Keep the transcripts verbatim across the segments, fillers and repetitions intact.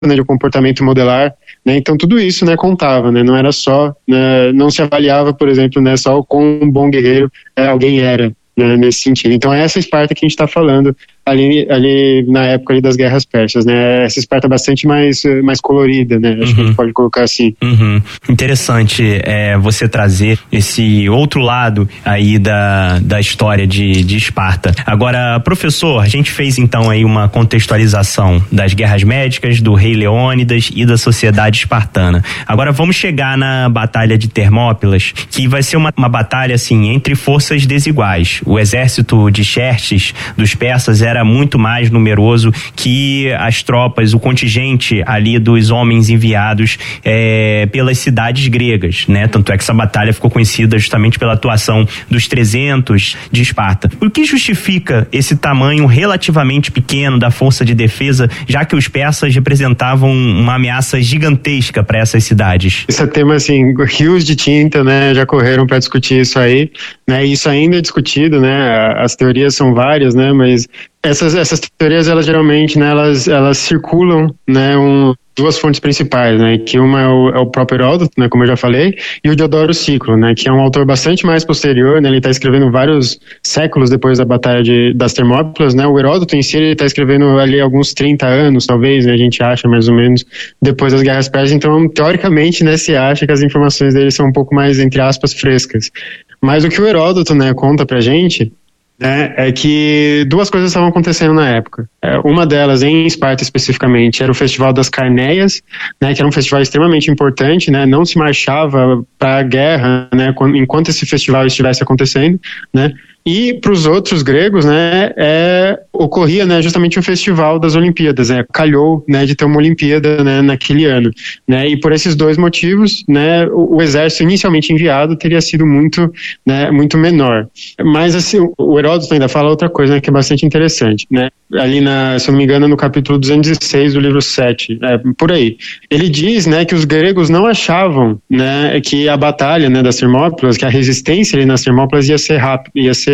né, de comportamento modelar, né, então tudo isso, né, contava, né, não era só, né, não se avaliava, por exemplo, né, só o quão um bom guerreiro é, alguém era, né, nesse sentido. Então é essa Esparta que a gente está falando ali, ali na época ali das guerras persas, né, essa Esparta bastante mais, mais colorida, né, acho uhum. que a gente pode colocar assim. Uhum. Interessante é, você trazer esse outro lado aí da, da história de, de Esparta. Agora, professor, a gente fez então aí uma contextualização das guerras médicas, do rei Leônidas e da sociedade espartana. Agora vamos chegar na batalha de Termópilas, que vai ser uma, uma batalha assim, entre forças desiguais. O exército de Xerxes dos persas era muito mais numeroso que as tropas, o contingente ali dos homens enviados é, pelas cidades gregas, né? Tanto é que essa batalha ficou conhecida justamente pela atuação dos trezentos de Esparta. O que justifica esse tamanho relativamente pequeno da força de defesa, já que os persas representavam uma ameaça gigantesca para essas cidades? Esse é tema, assim, rios de tinta, né, já correram para discutir isso aí, né? Isso ainda é discutido, né? As teorias são várias, né? Mas essas, essas teorias, elas geralmente, né, elas, elas circulam, né, um, duas fontes principais, né, que uma é o, é o próprio Heródoto, né, como eu já falei, e o Diodoro Sículo, né, que é um autor bastante mais posterior, né, ele está escrevendo vários séculos depois da batalha de, das Termópilas, né, o Heródoto em si, ele está escrevendo ali alguns trinta anos, talvez, né, a gente acha mais ou menos, depois das guerras persas, então, teoricamente, né, se acha que as informações dele são um pouco mais, entre aspas, frescas. Mas o que o Heródoto, né, conta pra gente, né, é que duas coisas estavam acontecendo na época. É, uma delas, em Esparta especificamente, era o Festival das Carneias, né, que era um festival extremamente importante, né, não se marchava para a guerra, né, quando, enquanto esse festival estivesse acontecendo, né, e para os outros gregos, né, é, ocorria, né, justamente o festival das Olimpíadas, né, calhou, né, de ter uma Olimpíada, né, naquele ano, né, e por esses dois motivos, né, o, o exército inicialmente enviado teria sido muito, né, muito menor. Mas assim, o Heródoto ainda fala outra coisa, né, que é bastante interessante, né, ali na, se eu não me engano, no capítulo duzentos e seis do livro sete, é, por aí. Ele diz, né, que os gregos não achavam, né, que a batalha, né, das Termópilas, que a resistência ali nas Termópilas ia ser rápida, ia ser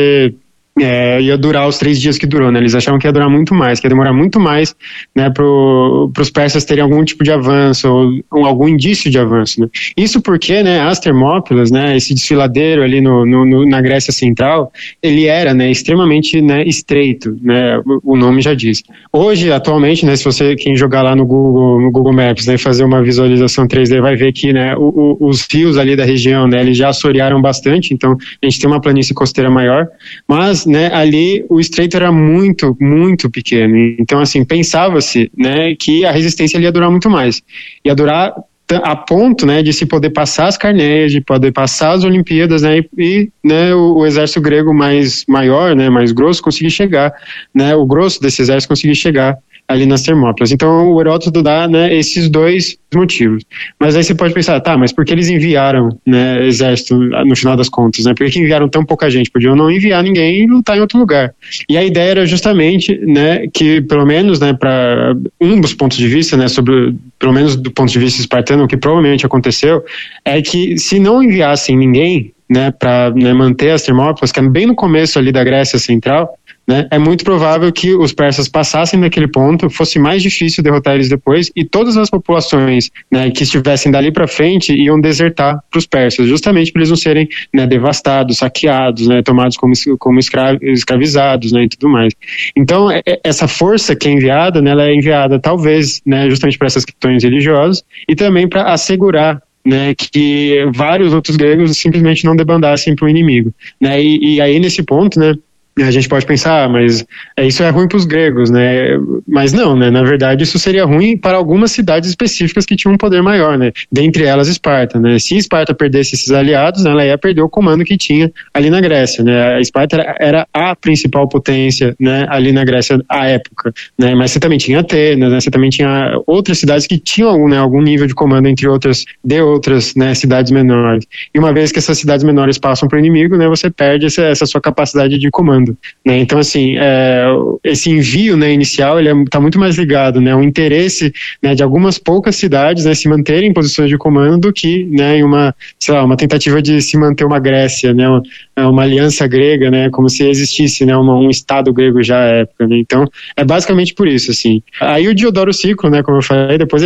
É, ia durar os três dias que durou, né? Eles achavam que ia durar muito mais, que ia demorar muito mais, né, para os persas terem algum tipo de avanço ou, ou algum indício de avanço, né? Isso porque, né, as Termópilas, né, esse desfiladeiro ali no, no, no, na Grécia Central, ele era, né, extremamente, né, estreito, né? O, o nome já diz. Hoje, atualmente, né, se você quem jogar lá no Google, no Google Maps, né, fazer uma visualização três D, vai ver que, né, o, o, os rios ali da região, né, eles já assorearam bastante, então a gente tem uma planície costeira maior, mas, né, ali o estreito era muito, muito pequeno. Então, assim, pensava-se, né, que a resistência ali ia durar muito mais. Ia durar a ponto, né, de se poder passar as Carneias, de poder passar as Olimpíadas, né, e, e né, o, o exército grego mais maior, né, mais grosso, conseguir chegar, né, o grosso desse exército conseguir chegar ali nas Termópilas. Então o Heródoto dá, né, esses dois motivos. Mas aí você pode pensar, tá, mas por que eles enviaram, né, exército no final das contas, né? Por que enviaram tão pouca gente? Podiam não enviar ninguém e lutar em outro lugar. E a ideia era justamente, né, que pelo menos, né, para um dos pontos de vista, né, sobre, pelo menos do ponto de vista espartano, o que provavelmente aconteceu, é que se não enviassem ninguém, né, para, né, manter as Termópilas, que é bem no começo ali da Grécia Central, né, é muito provável que os persas passassem daquele ponto, fosse mais difícil derrotar eles depois, e todas as populações, né, que estivessem dali para frente iam desertar para os persas, justamente para eles não serem, né, devastados, saqueados, né, tomados como, como escra, escravizados, né, e tudo mais. Então, é, essa força que é enviada, né, ela é enviada talvez, né, justamente para essas questões religiosas e também para assegurar, né, que vários outros gregos simplesmente não debandassem para o inimigo, né, e, e aí nesse ponto, né, a gente pode pensar, ah, mas isso é ruim para os gregos, né? Mas não, né? Na verdade, isso seria ruim para algumas cidades específicas que tinham um poder maior, né? Dentre elas, Esparta, né? Se Esparta perdesse esses aliados, né, ela ia perder o comando que tinha ali na Grécia, né? A Esparta era, era a principal potência, né, ali na Grécia à época, né? Mas você também tinha Atenas, né? Você também tinha outras cidades que tinham, né, algum nível de comando entre outras, de outras, né, cidades menores. E uma vez que essas cidades menores passam para o inimigo, né, você perde essa, essa sua capacidade de comando. comando, né? Então, assim, é, esse envio, né, inicial, ele está muito mais ligado, né, ao interesse, né, de algumas poucas cidades, né, se manterem em posições de comando do que, né, em uma, sei lá, uma tentativa de se manter uma Grécia, né, uma, uma aliança grega, né, como se existisse, né, uma, um Estado grego já à época, né? Então, é basicamente por isso, assim. Aí o Diodoro Sículo, né, como eu falei, depois